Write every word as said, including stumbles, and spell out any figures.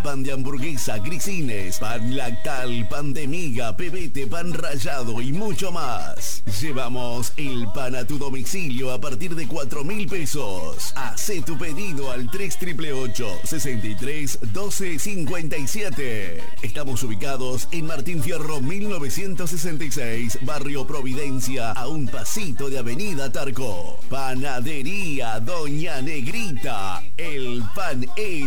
pan de hamburguesa, grisines, pan lactal, pan de miga, pebete, pan rallado y mucho más. Llevamos el pan a tu domicilio a partir de cuatro mil pesos. Hacé tu pedido al tres ocho ocho, sesenta y tres, doce, cincuenta y siete. Estamos ubicados en Martín Fierro mil novecientos sesenta y seis, Barrio Providencia, a un pasito de Avenida Tarco. Panadería Doña Negrita, el pan hecho